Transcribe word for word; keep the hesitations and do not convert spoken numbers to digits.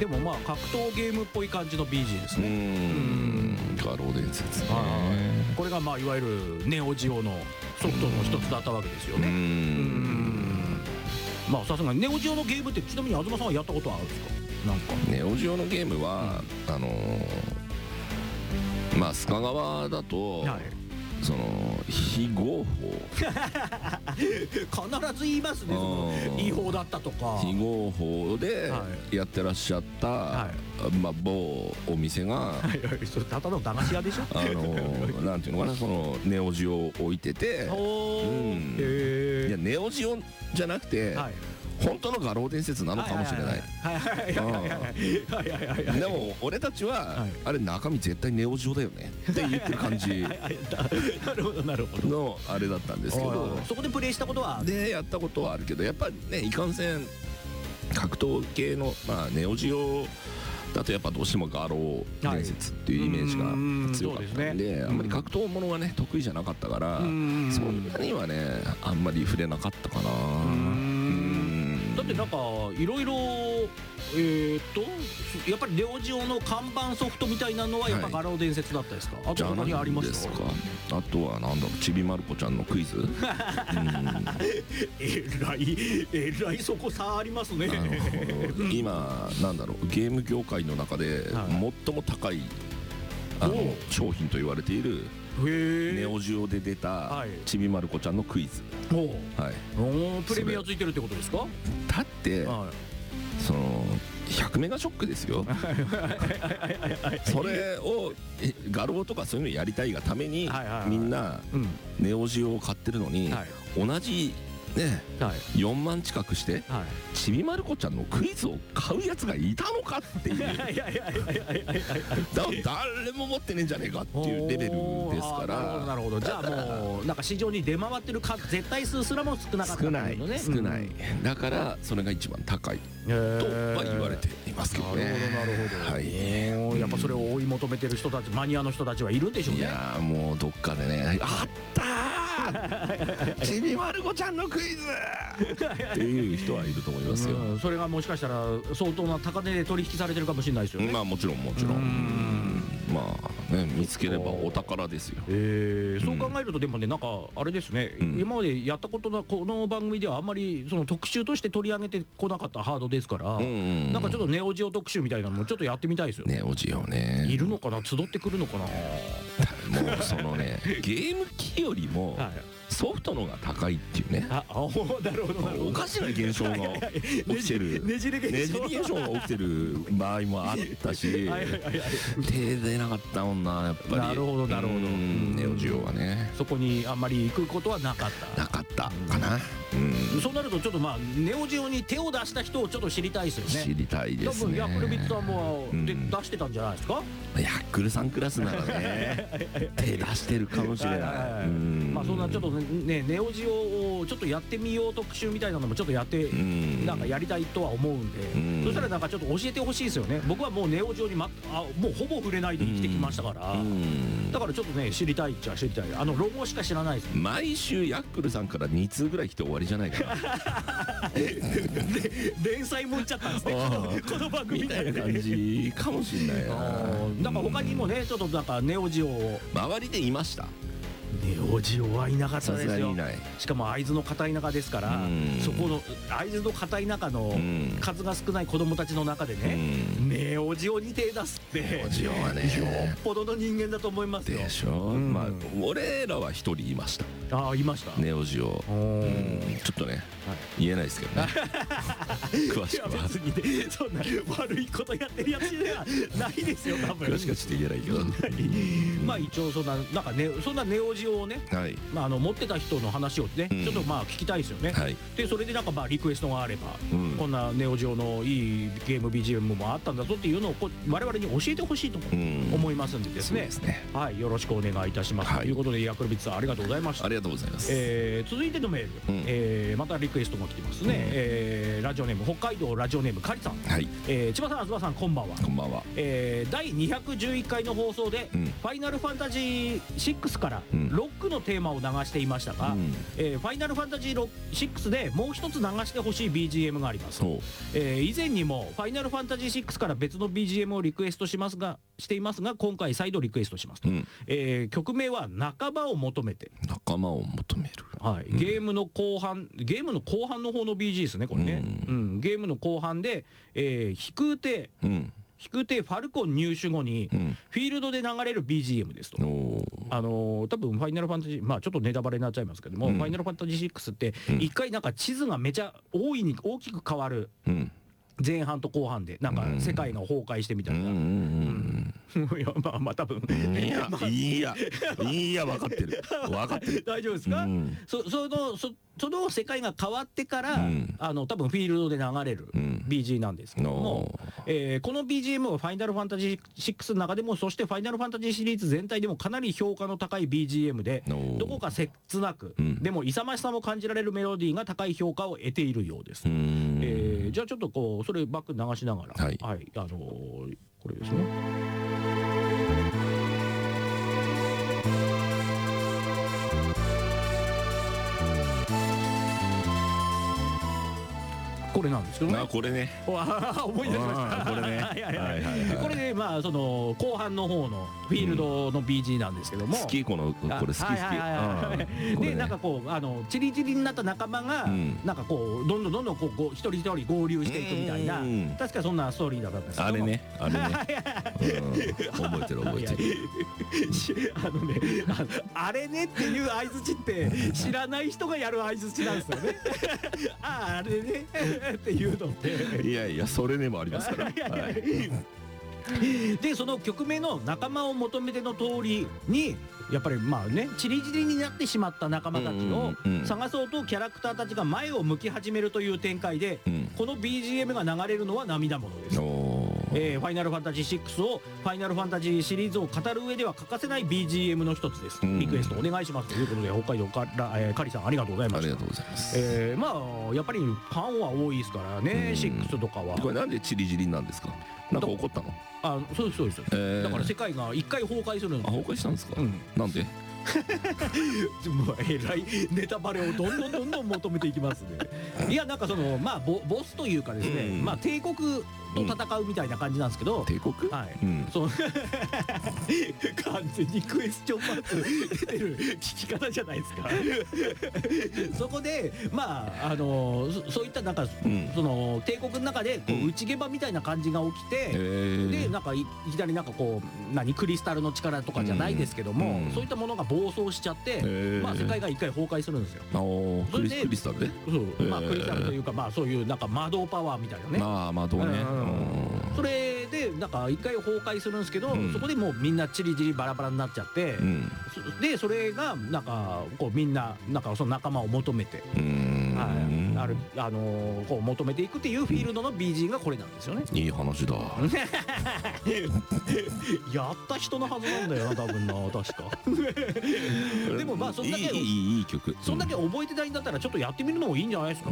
でもまあ格闘ゲームっぽい感じの ビージー ですね。 うーん画廊伝説ね。 これがまあいわゆるネオジオのソフトの一つだったわけですよね。 うーうんんまあさすがにネオジオのゲームってちなみに東さんはやったことはあるんですか？なんかネオジオのゲームは、うん、あのー、まあ須賀川だと、はい、その非合法必ず言いますね、その違法だったとか非合法でやってらっしゃった、はい、まあ某お店が、はいはい、 それただの駄菓子屋でしょ。 あのー、なんていうのかな、そのネオジオを置いてて、うん、いやネオジオじゃなくて、はい、本当の画廊伝説なのかもしれない。でも俺たちは、はい、あれ中身絶対ネオジオだよねって言ってる感じなるほどなるほどのあれだったんですけど、 そこでプレイしたことはでやったことはあるけど、やっぱりねいかんせん格闘系の、まあ、ネオジオだとやっぱどうしても画廊伝説っていうイメージが強かったんで、あんまり格闘ものがね得意じゃなかったから、そんなにはねあんまり触れなかったかな。 だってなんかいろいろえー、っとやっぱりネオジオの看板ソフトみたいなのはやっぱ画廊伝説だったですか？はい、あと他にありますか？ あとはなんだろう、ちびまる子ちゃんのクイズえらいえらいそこ差ありますね。 今なんだろう、ゲーム業界の中で最も高いあの商品と言われているネオジオで出たちびまる子ちゃんのクイズ、 はい、プレミアついてるってことですか？ だって、はい、そのひゃくメガショックですよ。それを画廊とかそういうのやりたいがためにみんなネオジオを買ってるのに、同じね、はい、よんまん近くして、はい、ちびまる子ちゃんのクイズを買うやつがいたのかっていう、だ誰も持ってねえんじゃねえかっていうレベルですから。 なるほど、じゃあもうなんか市場に出回ってるか絶対数すらも少なかったんだけどね。 少ない少ない、うん、だからそれが一番高いとは言われていますけどね。 なるほどなるほど、はい、やっぱそれを追い求めてる人たち、マニアの人たちはいるんでしょうね。 いやもうどっかでね、あったーちびまる子ちゃんのクイズっていう人はいると思いますよ。 うん、それがもしかしたら相当な高値で取引されてるかもしれないですよね。 まあもちろんもちろん、まあね、見つければお宝ですよ。 えー、そう考えるとでもね、なんかあれですね、うん、今までやったことのこの番組ではあんまりその特集として取り上げてこなかったハードですから、うんうん、なんかちょっとネオジオ特集みたいなのもちょっとやってみたいですよ。 ネオジオね、 いるのかな、集ってくるのかな。 もうそのねゲーム機よりも、はい、ソフトのが高いっていうね。あ、 あ、なるほどなるほど。 おかしな現象が起きてる。 ねじれ現象。 ねじれ現象が起きてる場合もあったし、手出なかったもんな、やっぱり。 なるほどなるほど。 ネオジオはね。 そこにあんまり行くことはなかった。 なかったかな。 うん、そうなるとちょっとまあネオジオに手を出した人をちょっと知りたいですよね。 知りたいですね。 多分ヤックルビッツさんもで出してたんじゃないですか。 ヤックルさんクラスならね手出してるかもしれない。 まあそんなちょっとねネオジオをちょっとやってみよう特集みたいなのもちょっとやってなんかやりたいとは思うんで、そしたらなんかちょっと教えてほしいですよね。僕はもうネオジオにまあもうほぼ触れないで生きてきましたから、だからちょっとね知りたいっちゃ知りたい。あのロゴしか知らないです。 毎週ヤックルさんからに通ぐらい来て終わりじゃないかな。 連載もいっちゃったんですねこの番組みたいな感じかもしれないな。 なんか他にもねちょっとなんかネオジオを周りでいました。 ネオジオはいなかったですよ。しかも会津の片田舎ですから、そこの会津の片田舎の数が少ない子供たちの中でね、ネオジオに手出すってネオジオはねよっぽどの人間だと思いますよ。 でしょ。まあ俺らは一人いました。 ああ、いました。 ネオジオ、ちょっとね言えないですけどね詳しくは。 別にねそんな悪いことやってるやつではないですよ多分。 詳しくはちょっと言えないけどまあ一応そんななんかねそんなネオジオをね、まああの持ってた人の話をねちょっとまあ聞きたいですよね。でそれでなんかまあリクエストがあればこんなネオジオのいいゲーム ビージーエム もあったんだぞっていうのを我々に教えてほしいと思いますんでですね、はい、よろしくお願いいたしますということでヤクルビッツさんありがとうございました。 ありがとうございました。 とうございます。 えー、続いてのメール、うん、えー、またリクエストも来てますね、うん、えー、ラジオネーム北海道ラジオネームカリさん、はい、えー、千葉さん、東さん、こんばんは。 こんばんは。 えー、だいにひゃくじゅういっかいの放送で、うん、ファイナルファンタジーシックスからロックのテーマを流していましたが、うん、えー、ファイナルファンタジーシックスでもう一つ流してほしい ビージーエム があります。えー、以前にもファイナルファンタジーシックスから別の ビージーエム をリクエストしますがしていますが今回再度リクエストしますと、うん、えー、曲名は仲間を求めて。 仲間を求める、 はい、うん、ゲームの後半ゲームの後半の方の ビージー ですねこれね、うんうん、ゲームの後半で、えー、飛空艇、うん、飛空艇ファルコン入手後に、うん、フィールドで流れる ビージーエム ですと。あのー、多分ファイナルファンタジー、まあちょっとネタバレになっちゃいますけども、うん、ファイナルファンタジーシックスって一回なんか地図がめちゃ大いに大きく変わる、うん、前半と後半でなんか世界が崩壊してみたいな、いやまあまあ多分いやいやいや分かってる分かってる大丈夫ですか、うん、そそのそその世界が変わってから、うん、あの多分フィールドで流れる ビージー なんですけども、うん、えー、この ビージーエム はファイナルファンタジーシックスの中でもそしてファイナルファンタジーシリーズ全体でもかなり評価の高い ビージーエム でどこか切なく、うん、でも勇ましさも感じられるメロディーが高い評価を得ているようです。えー、じゃあちょっとこうそれバック流しながら、はい、はい、あのー、これですね。これなんですけどね。 あ、これね。 思い出しました。これね。これね、まあその後半の方のフィールドの ビージー なんですけども。 好きこのこれ好き好き。でなんかこうあのチリチリになった仲間がなんかこうどんどんどんどんこう一人一人合流していくみたいな、確かそんなストーリーだったんですけど。 あれね、あれね。覚えてる覚えてる。 あのね、あれねっていう相槌って知らない人がやる相槌なんですよね。ああれね。っていうのっていやいやそれでもありますから。 でその曲名の仲間を求めての通りにやっぱりまあねチリチリになってしまった仲間たちを探そうとキャラクターたちが前を向き始めるという展開で、うん、この ビージーエム が流れるのは涙ものです。えー、ファイナルファンタジーシックスをファイナルファンタジーシリーズを語る上では欠かせない ビージーエム の一つです、うん、リクエストお願いしますということで北海道から、えー、カリさんありがとうございました。 ありがとうございます。 えー、まあやっぱりファンは多いですからね、うん、シックスとかは。 これなんでチリチリなんですか。なんか起こったの。 あ、そうですそうです、えー、だから世界が一回崩壊するんです。 あ、崩壊したんですか、うん、なんでもうえらいネタバレをどんどんどんどん求めていきますね。いやなんかそのまあ ボ, ボスというかですね、うん、まあ帝国と戦うみたいな感じなんですけど、うん、 帝国、 はい、うん、そう完全にクエスチョンマーク出てる聞き方じゃないですか。そこでまああの そ, そういったなんか、うん、その帝国の中でこう内ゲバみたいな感じが起きて、うん、でなんか い, いきなりなんかこう何クリスタルの力とかじゃないですけども、うん、そういったものが暴走しちゃって、まあ世界が一回崩壊するんですよ。 それでクリスタルで、 そうまあクリスタルというかまあそういうなんか魔導パワーみたいなね。 ああ魔導ね。 それでなんか一回崩壊するんですけど、うん、そこでもうみんなチリチリバラバラになっちゃって、うん、でそれがなんかこうみんななんかその仲間を求めて、はい、あるあのー、こう求めていくっていうフィールドの ビージー がこれなんですよね。 いい話だ。 やった人のはずなんだよな多分な確か。でもまあそんだけいいいいいい曲、 そんだけ覚えてないんだったらちょっとやってみるのもいいんじゃないですか。